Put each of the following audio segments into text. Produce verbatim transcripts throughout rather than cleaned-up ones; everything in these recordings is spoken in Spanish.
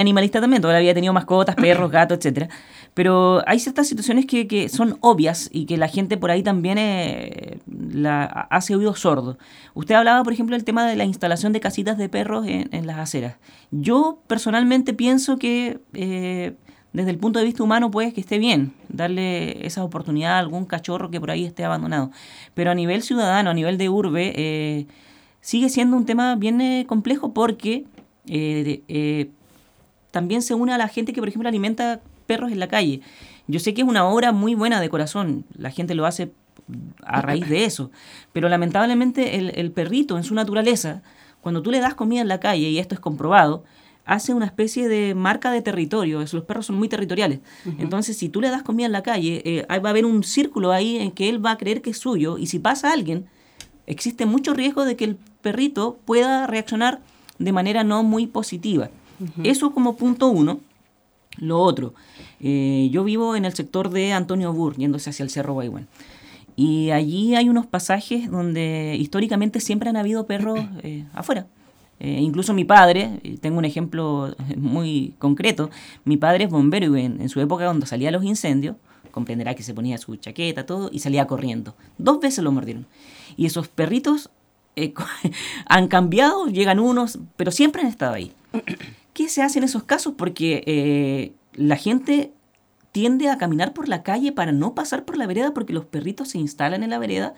animalista también, toda la vida he tenido mascotas, perros, gatos, etcétera. Pero hay ciertas situaciones que, que son obvias y que la gente por ahí también eh, la, hace oído sordo. Usted hablaba, por ejemplo, del tema de la instalación de casitas de perros en, en las aceras. Yo personalmente pienso que eh, desde el punto de vista humano puede que esté bien darle esa oportunidad a algún cachorro que por ahí esté abandonado. Pero a nivel ciudadano, a nivel de urbe, eh, sigue siendo un tema bien eh, complejo porque eh, de, eh, también se une a la gente que, por ejemplo, alimenta perros en la calle. Yo sé que es una obra muy buena de corazón, la gente lo hace a raíz de eso, pero lamentablemente el, el perrito en su naturaleza, cuando tú le das comida en la calle, y esto es comprobado, hace una especie de marca de territorio. Los perros son muy territoriales. Uh-huh. Entonces, si tú le das comida en la calle, eh, va a haber un círculo ahí en que él va a creer que es suyo, y si pasa alguien, existe mucho riesgo de que el perrito pueda reaccionar de manera no muy positiva. Uh-huh. Eso como punto uno. Lo otro, eh, yo vivo en el sector de Antonio Burr, yéndose hacia el Cerro Guayhuén. Y allí hay unos pasajes donde históricamente siempre han habido perros eh, afuera. Eh, incluso mi padre, tengo un ejemplo muy concreto, mi padre es bombero y en, en su época cuando salía a los incendios, comprenderá que se ponía su chaqueta, todo, y salía corriendo. Dos veces lo mordieron. Y esos perritos eh, han cambiado, llegan unos, pero siempre han estado ahí. ¿Qué se hace en esos casos? Porque eh, la gente tiende a caminar por la calle para no pasar por la vereda porque los perritos se instalan en la vereda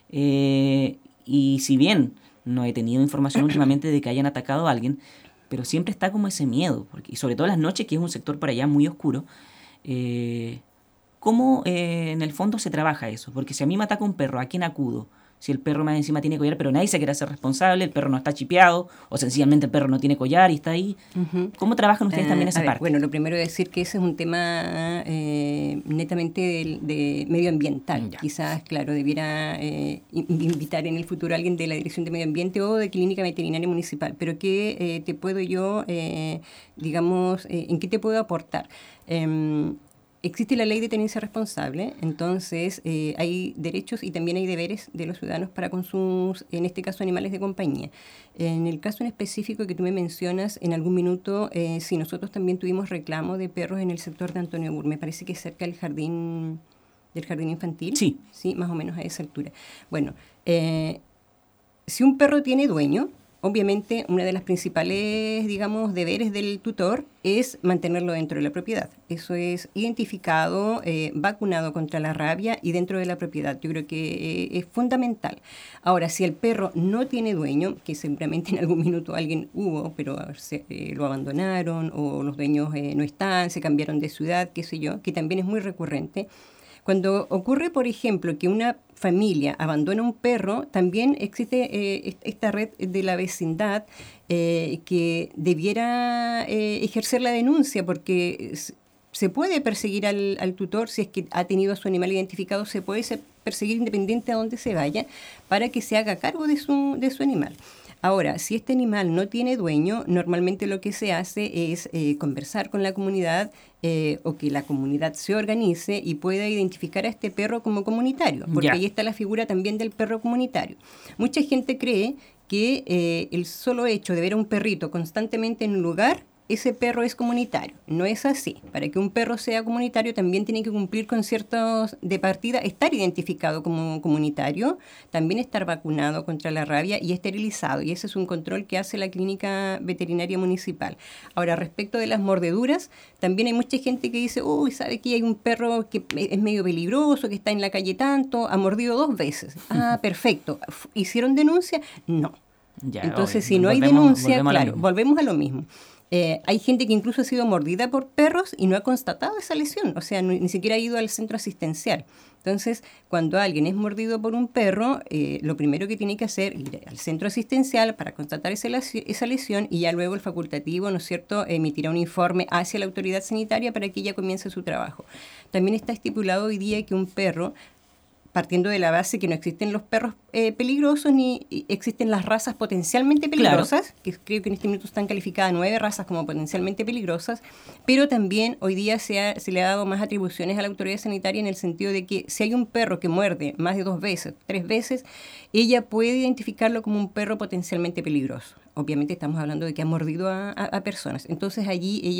eh, y si bien no he tenido información últimamente de que hayan atacado a alguien, pero siempre está como ese miedo, porque, y sobre todo las noches, que es un sector por allá muy oscuro, eh, ¿cómo eh, en el fondo se trabaja eso? Porque si a mí me ataca un perro, ¿a quién acudo? Si el perro más encima tiene collar, pero nadie se quiere hacer responsable, el perro no está chipeado, o sencillamente el perro no tiene collar y está ahí. Uh-huh. ¿Cómo trabajan ustedes uh, también esa ver, parte? Bueno, lo primero es decir que ese es un tema eh, netamente de, de medioambiental. Ya. Quizás, claro, debiera eh, invitar en el futuro a alguien de la Dirección de Medio Ambiente o de Clínica Veterinaria Municipal. Pero ¿qué eh, te puedo yo, eh, digamos, eh, en qué te puedo aportar? Eh, Existe la ley de tenencia responsable, entonces eh, hay derechos y también hay deberes de los ciudadanos para con sus, en este caso, animales de compañía. En el caso en específico que tú me mencionas, en algún minuto, eh, sí, nosotros también tuvimos reclamo de perros en el sector de Antonio Burr, me parece que es cerca del jardín, del jardín infantil. Sí. Sí, más o menos a esa altura. Bueno, eh, si un perro tiene dueño, obviamente, una de las principales, digamos, deberes del tutor es mantenerlo dentro de la propiedad. Eso es identificado, eh, vacunado contra la rabia y dentro de la propiedad. Yo creo que eh, es fundamental. Ahora, si el perro no tiene dueño, que seguramente en algún minuto alguien hubo, pero se, eh, lo abandonaron o los dueños eh, no están, se cambiaron de ciudad, qué sé yo, que también es muy recurrente. Cuando ocurre, por ejemplo, que una familia abandona un perro, también existe eh, esta red de la vecindad eh, que debiera eh, ejercer la denuncia, porque se puede perseguir al, al tutor si es que ha tenido a su animal identificado, se puede perseguir independiente a donde se vaya para que se haga cargo de su, de su animal. Ahora, si este animal no tiene dueño, normalmente lo que se hace es eh, conversar con la comunidad eh, o que la comunidad se organice y pueda identificar a este perro como comunitario, porque ya. Ahí está la figura también del perro comunitario. Mucha gente cree que eh, el solo hecho de ver a un perrito constantemente en un lugar, ese perro es comunitario. No es así. Para que un perro sea comunitario también tiene que cumplir con ciertos de partida, estar identificado como comunitario, también estar vacunado contra la rabia y esterilizado. Y ese es un control que hace la Clínica Veterinaria Municipal. Ahora, respecto de las mordeduras, también hay mucha gente que dice, uy, ¿sabe que hay un perro que es medio peligroso, que está en la calle tanto, ha mordido dos veces? Ah, perfecto. ¿Hicieron denuncia? No. Ya, Entonces, obvio. si no volvemos, hay denuncia, volvemos claro, a volvemos a lo mismo. Eh, hay gente que incluso ha sido mordida por perros y no ha constatado esa lesión, o sea, no, ni siquiera ha ido al centro asistencial. Entonces, cuando alguien es mordido por un perro, eh, lo primero que tiene que hacer es ir al centro asistencial para constatar esa, esa lesión y ya luego el facultativo, ¿no es cierto?, emitirá un informe hacia la autoridad sanitaria para que ella comience su trabajo. También está estipulado hoy día que un perro, partiendo de la base que no existen los perros eh, peligrosos ni existen las razas potencialmente peligrosas, claro. que creo que en este minuto están calificadas nueve razas como potencialmente peligrosas, pero también hoy día se, ha, se le ha dado más atribuciones a la autoridad sanitaria en el sentido de que si hay un perro que muerde más de dos veces, tres veces, ella puede identificarlo como un perro potencialmente peligroso. obviamente estamos hablando de que ha mordido a, a, a personas. Entonces allí ella